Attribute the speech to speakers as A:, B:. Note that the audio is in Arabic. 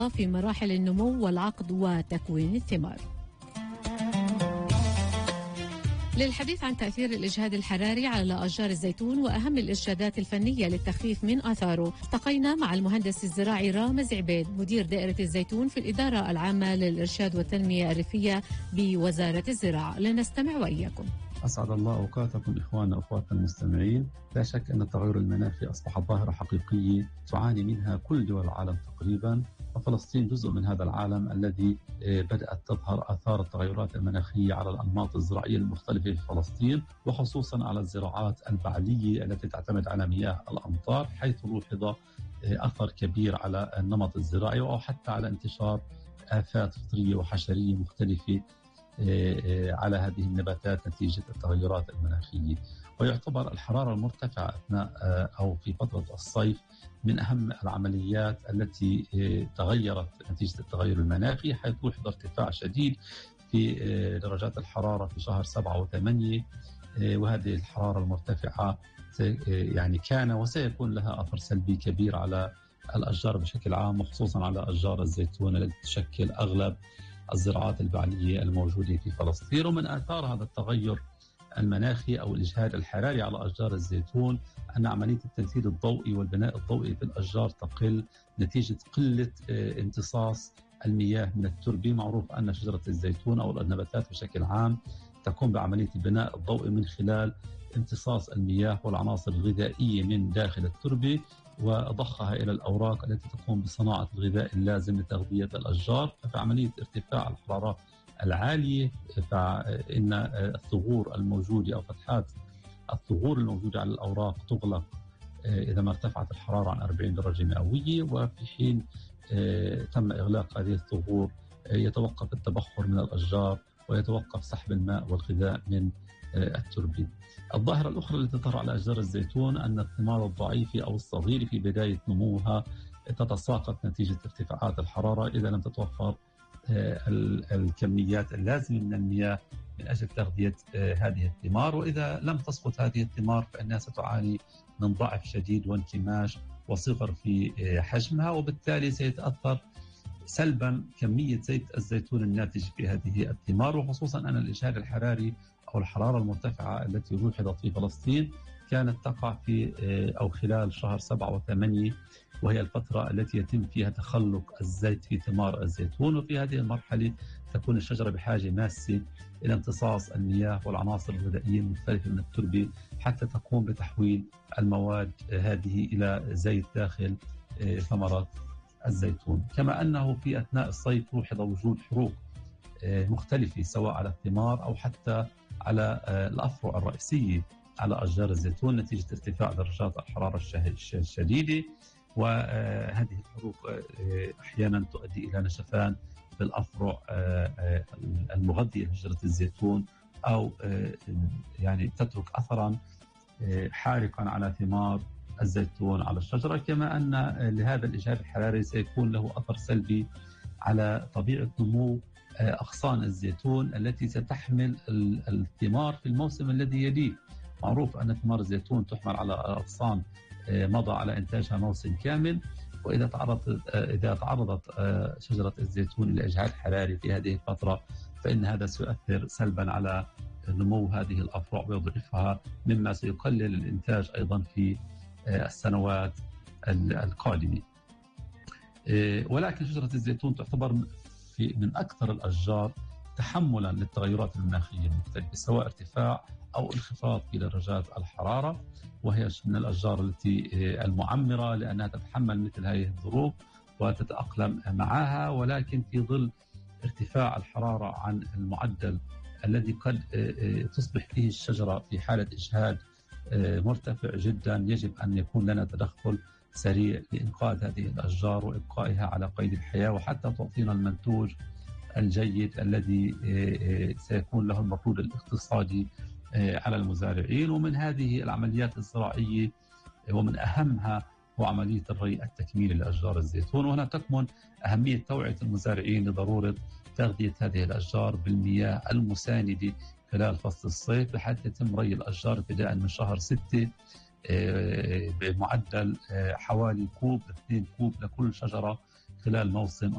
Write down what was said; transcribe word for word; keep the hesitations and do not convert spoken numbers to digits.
A: في مراحل النمو والعقد وتكوين الثمار. للحديث عن تأثير الإجهاد الحراري على أشجار الزيتون وأهم الإرشادات الفنية للتخفيف من آثاره، التقينا مع المهندس الزراعي رامز عبيد مدير دائرة الزيتون في الإدارة العامة للإرشاد والتنمية الريفية بوزارة الزراعة. لنستمع وإياكم.
B: أسعد الله أوقاتكم إخواننا وأخواتنا المستمعين. لا شك أن التغير المناخي أصبح ظاهرة حقيقية تعاني منها كل دول العالم تقريبا، وفلسطين جزء من هذا العالم الذي بدأت تظهر آثار التغيرات المناخية على الأنماط الزراعية المختلفة في فلسطين، وخصوصا على الزراعات البعلية التي تعتمد على مياه الأمطار، حيث لوحظ أثر كبير على النمط الزراعي أو حتى على انتشار آفات فطرية وحشرية مختلفة على هذه النباتات نتيجة التغيرات المناخية. ويعتبر الحرارة المرتفعة أثناء أو في فترة الصيف من أهم العمليات التي تغيرت نتيجة التغير المناخي، حيث لوحظ ارتفاع شديد في درجات الحرارة في شهر سبعة وثمانية، وهذه الحرارة المرتفعة يعني كان وسيكون لها أثر سلبي كبير على الأشجار بشكل عام، وخصوصا على أشجار الزيتون التي تشكل أغلب الزراعات البعلية الموجودة في فلسطين. ومن آثار هذا التغير المناخي أو الإجهاد الحراري على أشجار الزيتون أن عملية التنفيذ الضوئي والبناء الضوئي في الأشجار تقل نتيجة قلة امتصاص المياه من التربة. معروف أن شجرة الزيتون أو النباتات بشكل عام تقوم بعملية البناء الضوئي من خلال امتصاص المياه والعناصر الغذائية من داخل التربة وضخها إلى الأوراق التي تقوم بصناعة الغذاء اللازم لتغذية الأشجار. ففي عملية ارتفاع الحرارات العالية فإن الثغور الموجودة أو فتحات الثغور الموجودة على الأوراق تغلق إذا ما ارتفعت الحرارة عن أربعين درجة مئوية، وفي حين تم إغلاق هذه الثغور يتوقف التبخر من الأشجار ويتوقف سحب الماء والغذاء من التربة. الظاهرة الأخرى التي تظهر على أشجار الزيتون أن الثمار الضعيفة أو الصغيرة في بداية نموها تتساقط نتيجة ارتفاعات الحرارة إذا لم تتوفر الكميات اللازمة من المياه من أجل تغذية هذه الثمار. وإذا لم تسقط هذه الثمار فإنها ستعاني من ضعف شديد وانكماش وصغر في حجمها، وبالتالي سيتأثر سلبا كمية زيت الزيتون الناتج في هذه الثمار. وخصوصا أن الإجهاد الحراري أو الحرارة المرتفعة التي لوحظت في فلسطين كانت تقع في أو خلال شهر سبعة وثمانية، وهي الفترة التي يتم فيها تخلق الزيت في ثمار الزيتون. وفي هذه المرحلة تكون الشجرة بحاجة ماسة إلى امتصاص المياه والعناصر الغذائية المختلفة من التربة حتى تقوم بتحويل المواد هذه إلى زيت داخل ثمرات الزيتون. كما أنه في أثناء الصيف لوحظ وجود حروق مختلفة سواء على الثمار أو حتى على الأفرع الرئيسية على أشجار الزيتون نتيجة ارتفاع درجات الحرارة الشديدة، وهذه الحروق أحيانا تؤدي إلى نشفان بالأفرع المغذية لشجرة الزيتون أو يعني تترك أثرا حارقا على ثمار الزيتون على الشجرة. كما أن لهذا الإجهاد الحراري سيكون له أثر سلبي على طبيعة نمو أغصان الزيتون التي ستحمل الثمار في الموسم الذي يليه. معروف أن ثمار الزيتون تحمل على أغصان مضى على إنتاجها موسم كامل، وإذا تعرضت إذا تعرضت شجرة الزيتون إلى إجهاد حراري في هذه الفترة فإن هذا سيؤثر سلبا على نمو هذه الأفرع ويضعفها، مما سيقلل الإنتاج أيضا في السنوات القادمة. ولكن شجرة الزيتون تعتبر في من أكثر الأشجار تحملا للتغيرات المناخية المختلفة سواء ارتفاع أو انخفاض في درجات الحرارة، وهي من الأشجار التي المعمرة لأنها تتحمل مثل هذه الظروف وتتأقلم معها. ولكن في ظل ارتفاع الحرارة عن المعدل الذي قد تصبح فيه الشجرة في حالة إجهاد مرتفع جدا، يجب أن يكون لنا تدخل سريع لإنقاذ هذه الأشجار وإبقائها على قيد الحياة وحتى تعطينا المنتوج الجيد الذي سيكون له المردود الاقتصادي على المزارعين. ومن هذه العمليات الزراعية ومن أهمها هو عملية الري التكميلي لأشجار الزيتون، وهنا تكمن أهمية توعية المزارعين لضرورة تغذية هذه الأشجار بالمياه المساندة خلال فصل الصيف بحيث يتم ري الأشجار ابتداء من شهر ستة بمعدل حوالي كوب اثنين كوب لكل شجرة خلال موسم